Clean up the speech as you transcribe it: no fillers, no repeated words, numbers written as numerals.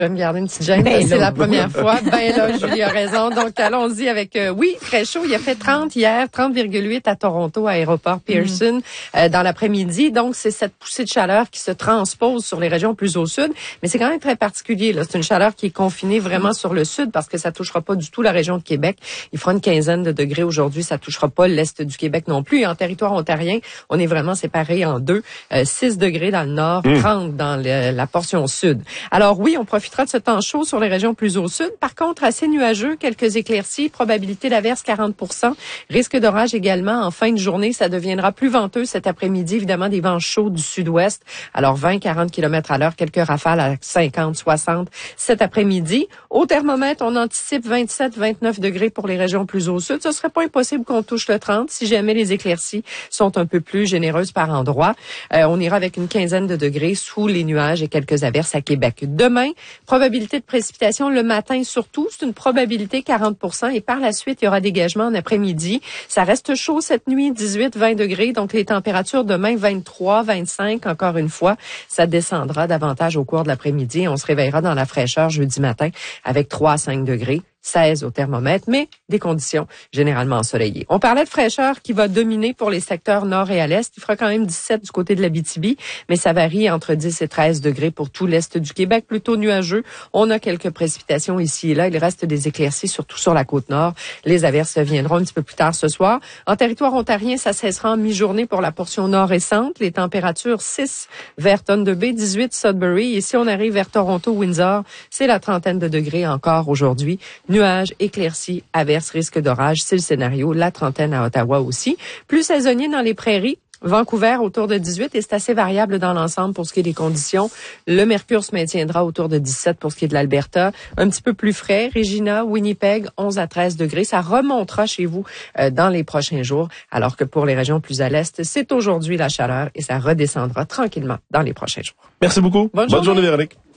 Je vais me garder une petite gêne, c'est la première fois. Ben là, Julie a raison. Donc, allons-y avec, oui, très chaud. Il a fait 30 hier, 30,8 à Toronto, à aéroport Pearson, dans l'après-midi. Donc, c'est cette poussée de chaleur qui se transpose sur les régions plus au sud. Mais c'est quand même très particulier, là. C'est une chaleur qui est confinée vraiment sur le sud parce que ça touchera pas du tout la région de Québec. Il fera une quinzaine de degrés aujourd'hui. Ça touchera pas l'est du Québec non plus. Et en territoire ontarien, on est vraiment séparés en deux. 6 degrés dans le nord, 30 dans la portion sud. Alors oui, on profitera de ce temps chaud sur les régions plus au sud. Par contre, assez nuageux, quelques éclaircies, probabilité d'averse 40%. Risque d'orage également en fin de journée. Ça deviendra plus venteux cet après-midi. Évidemment, des vents chauds du sud-ouest. Alors 20-40 km à l'heure, quelques rafales à 50-60 cet après-midi. Au thermomètre, on anticipe 27-29 degrés pour les régions plus au sud. Ce serait pas impossible qu'on touche le 30 si jamais les éclaircies sont un peu plus généreuses par endroit. On ira avec une quinzaine de degrés sous les nuages et quelques averses à Québec. Demain, probabilité de précipitation le matin surtout, c'est une probabilité 40% et par la suite, il y aura dégagement en après-midi. Ça reste chaud cette nuit, 18-20 degrés, donc les températures demain 23-25 encore une fois. Ça descendra davantage au cours de l'après-midi et on se réveillera dans la fraîcheur jeudi matin avec 3 à 5 degrés. 16 au thermomètre, mais des conditions généralement ensoleillées. On parlait de fraîcheur qui va dominer pour les secteurs nord et à l'est. Il fera quand même 17 du côté de l'Abitibi, mais ça varie entre 10 et 13 degrés pour tout l'est du Québec, plutôt nuageux. On a quelques précipitations ici et là. Il reste des éclaircies, surtout sur la côte nord. Les averses viendront un petit peu plus tard ce soir. En territoire ontarien, ça cessera en mi-journée pour la portion nord et centre. Les températures 6 vers Thunder Bay, 18 Sudbury. Et si on arrive vers Toronto, Windsor, c'est la trentaine de degrés encore aujourd'hui. Nuages, éclaircies, averses, risque d'orage, c'est le scénario. La trentaine à Ottawa aussi. Plus saisonnier dans les prairies. Vancouver autour de 18 et c'est assez variable dans l'ensemble pour ce qui est des conditions. Le mercure se maintiendra autour de 17 pour ce qui est de l'Alberta. Un petit peu plus frais. Regina, Winnipeg, 11 à 13 degrés. Ça remontera chez vous dans les prochains jours. Alors que pour les régions plus à l'est, c'est aujourd'hui la chaleur et ça redescendra tranquillement dans les prochains jours. Merci beaucoup. Bonne journée, Véronique.